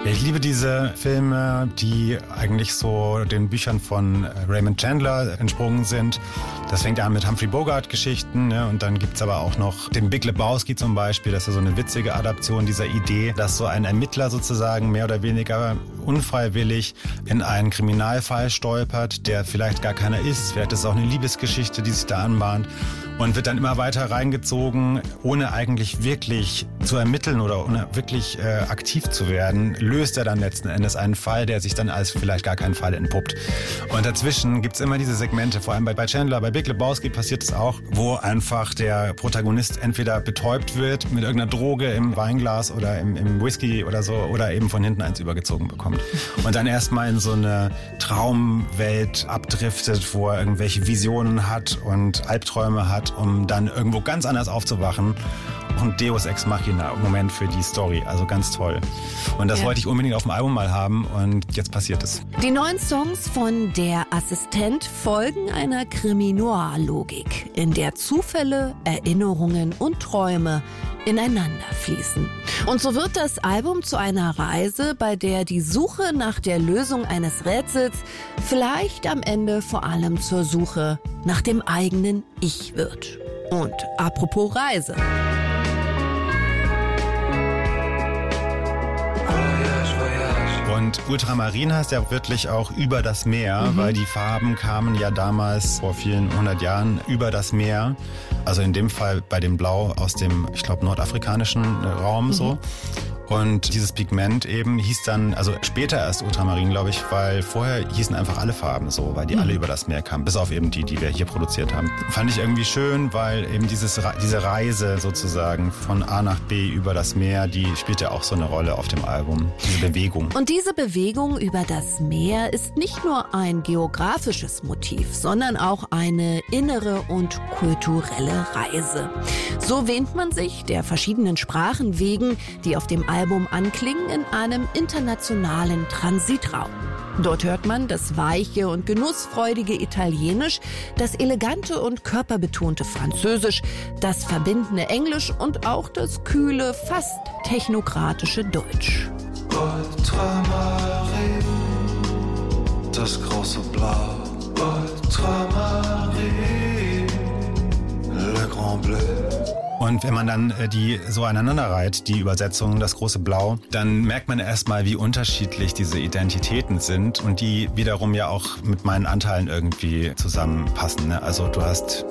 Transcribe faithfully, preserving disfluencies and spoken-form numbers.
Ich liebe diese Filme, die eigentlich so den Büchern von Raymond Chandler entsprungen sind. Das fängt an mit Humphrey Bogart-Geschichten, ne? Und dann gibt's aber auch noch den Big Lebowski zum Beispiel. Das ist ja so eine witzige Adaption dieser Idee, dass so ein Ermittler sozusagen mehr oder weniger unfreiwillig in einen Kriminalfall stolpert, der vielleicht gar keiner ist. Vielleicht ist es auch eine Liebesgeschichte, die sich da anbahnt. Und wird dann immer weiter reingezogen, ohne eigentlich wirklich zu ermitteln oder ohne wirklich äh, aktiv zu werden, löst er dann letzten Endes einen Fall, der sich dann als vielleicht gar keinen Fall entpuppt. Und dazwischen gibt's immer diese Segmente, vor allem bei, bei Chandler, bei Big Lebowski passiert es auch, wo einfach der Protagonist entweder betäubt wird mit irgendeiner Droge im Weinglas oder im, im Whisky oder so, oder eben von hinten eins übergezogen bekommt. Und dann erstmal in so eine Traumwelt abdriftet, wo er irgendwelche Visionen hat und Albträume hat, um dann irgendwo ganz anders aufzuwachen. Ein Deus Ex Machina Moment für die Story, also ganz toll. Und das ja. wollte ich unbedingt auf dem Album mal haben und jetzt passiert es. Die neuen Songs von Der Assistent folgen einer Krimi-Noir-Logik, in der Zufälle, Erinnerungen und Träume ineinander fließen. Und so wird das Album zu einer Reise, bei der die Suche nach der Lösung eines Rätsels vielleicht am Ende vor allem zur Suche nach dem eigenen Ich wird. Und apropos Reise. Und Ultramarin heißt ja wirklich auch über das Meer, mhm. weil die Farben kamen ja damals vor vielen hundert Jahren über das Meer. Also in dem Fall bei dem Blau aus dem, ich glaube, nordafrikanischen Raum mhm. so. Und dieses Pigment eben hieß dann, also später erst Ultramarin, glaube ich, weil vorher hießen einfach alle Farben so, weil die mhm. alle über das Meer kamen, bis auf eben die, die wir hier produziert haben. Fand ich irgendwie schön, weil eben dieses, diese Reise sozusagen von A nach B über das Meer, die spielt ja auch so eine Rolle auf dem Album, diese Bewegung. Und diese Bewegung über das Meer ist nicht nur ein geografisches Motiv, sondern auch eine innere und kulturelle Reise. So wähnt man sich der verschiedenen Sprachen wegen, die auf dem Album anklingen, in einem internationalen Transitraum. Dort hört man das weiche und genussfreudige Italienisch, das elegante und körperbetonte Französisch, das verbindende Englisch und auch das kühle, fast technokratische Deutsch. Ultramarin, das große Blau. Ultramarin, le grand bleu. Und wenn man dann äh, die so aneinander reiht, die Übersetzungen, das große Blau, dann merkt man erstmal, wie unterschiedlich diese Identitäten sind und die wiederum ja auch mit meinen Anteilen irgendwie zusammenpassen. Ne? Also du hast